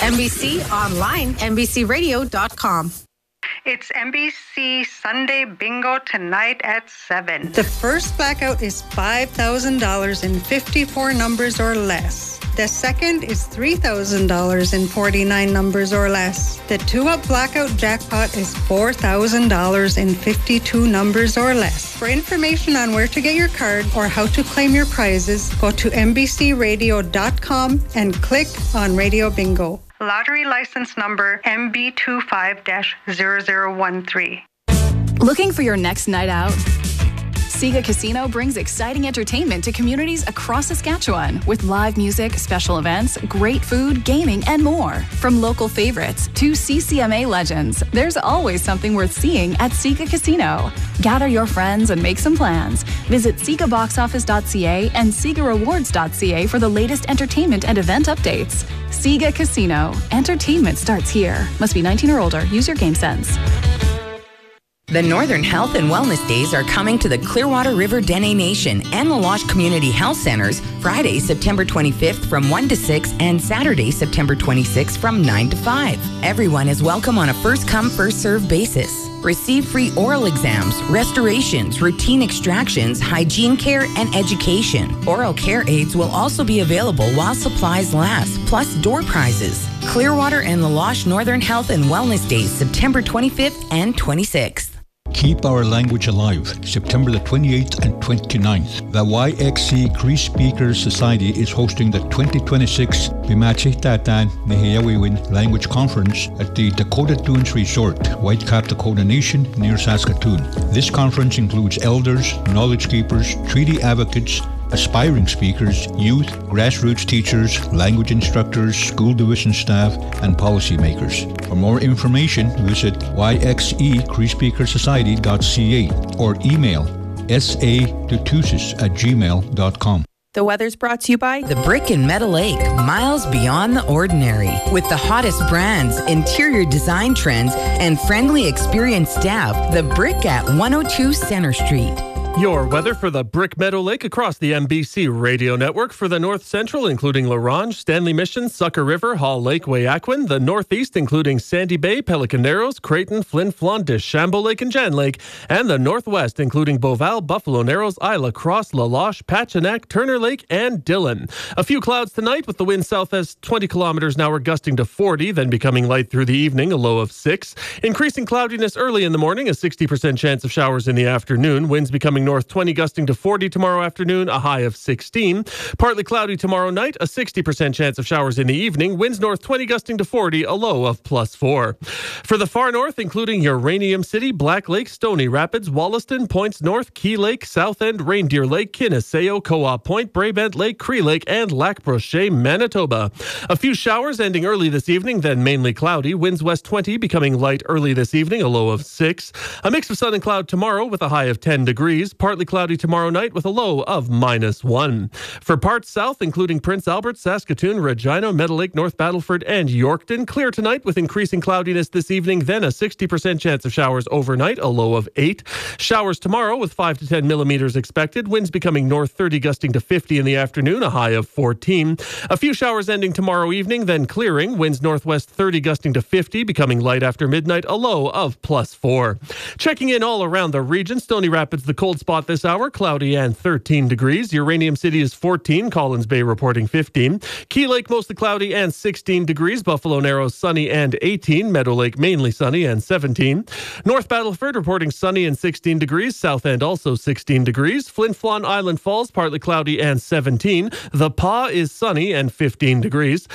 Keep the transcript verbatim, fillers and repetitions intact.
N B C online, N B C radio dot com. It's N B C Sunday Bingo tonight at seven. The first blackout is five thousand dollars in fifty-four numbers or less. The second is three thousand dollars in forty-nine numbers or less. The two-up blackout jackpot is four thousand dollars in fifty-two numbers or less. For information on where to get your card or how to claim your prizes, go to N B C radio dot com and click on Radio Bingo. Lottery license number M B two five dash zero zero one three. Looking for your next night out? Sega Casino brings exciting entertainment to communities across Saskatchewan with live music, special events, great food, gaming, and more. From local favorites to C C M A legends, there's always something worth seeing at Sega Casino. Gather your friends and make some plans. Visit sega box office dot c a and sega rewards dot c a for the latest entertainment and event updates. Sega Casino. Entertainment starts here. Must be nineteen or older. Use your game sense. The Northern Health and Wellness Days are coming to the Clearwater River Dene Nation and La Loche Community Health Centers Friday, September twenty-fifth from one to six and Saturday, September twenty-sixth from nine to five. Everyone is welcome on a first-come, first-served basis. Receive free oral exams, restorations, routine extractions, hygiene care, and education. Oral care aids will also be available while supplies last, plus door prizes. Clearwater and La Loche Northern Health and Wellness Days, September twenty-fifth and twenty-sixth. Keep Our Language Alive, September the twenty-eighth and twenty-ninth. The Y X C Cree Speakers Society is hosting the twenty twenty-six Bimachitatan Nihiyawiwin Language Conference at the Dakota Dunes Resort, Whitecap, Dakota Nation, near Saskatoon. This conference includes elders, knowledge keepers, treaty advocates, aspiring speakers, youth, grassroots teachers, language instructors, school division staff, and policymakers. For more information, visit y x e cree speaker society dot c a or email sadutusis at gmail dot com. The weather's brought to you by The Brick and Metal Lake, miles beyond the ordinary. With the hottest brands, interior design trends, and friendly, experienced staff, The Brick at one oh two Center Street. Your weather for the Brick Meadow Lake across the N B C radio network for the North Central, including La Ronge, Stanley Mission, Sucker River, Hall Lake, Wayakwen. The Northeast, including Sandy Bay, Pelican Narrows, Creighton, Flin Flon, Deschambault Lake, and Jan Lake. And the Northwest, including Beauval, Buffalo Narrows, Isla Cross, La Loche, Pachinak, Turner Lake, and Dillon. A few clouds tonight with the wind southwest twenty kilometers an hour gusting to forty, then becoming light through the evening, a low of six. Increasing cloudiness early in the morning, a sixty percent chance of showers in the afternoon. Winds becoming north twenty gusting to forty tomorrow afternoon, a high of sixteen. Partly cloudy tomorrow night, a sixty percent chance of showers in the evening. Winds north twenty gusting to forty, a low of plus four. For the far north, including Uranium City, Black Lake, Stony Rapids, Wollaston, Points North, Key Lake, South End, Reindeer Lake, Kiniseo, Co-op Point, Brabant Lake, Cree Lake, and Lac Brochet, Manitoba. A few showers ending early this evening, then mainly cloudy. Winds west twenty, becoming light early this evening, a low of six. A mix of sun and cloud tomorrow with a high of ten degrees. Partly cloudy tomorrow night with a low of minus one. For parts south, including Prince Albert, Saskatoon, Regina, Meadow Lake, North Battleford, and Yorkton, clear tonight with increasing cloudiness this evening, then a sixty percent chance of showers overnight, a low of eight. Showers tomorrow with five to ten millimeters expected. Winds becoming north thirty gusting to fifty in the afternoon, a high of fourteen. A few showers ending tomorrow evening, then clearing. Winds northwest thirty gusting to fifty, becoming light after midnight, a low of plus four. Checking in all around the region, Stony Rapids the cold spot this hour, cloudy and thirteen degrees. Uranium City is fourteen, Collins Bay reporting fifteen. Key Lake mostly cloudy and sixteen degrees. Buffalo Narrows sunny and eighteen. Meadow Lake mainly sunny and seventeen. North Battleford reporting sunny and sixteen degrees. South End also sixteen degrees. Flin Flon Island Falls partly cloudy and seventeen. The Pas is sunny and fifteen degrees.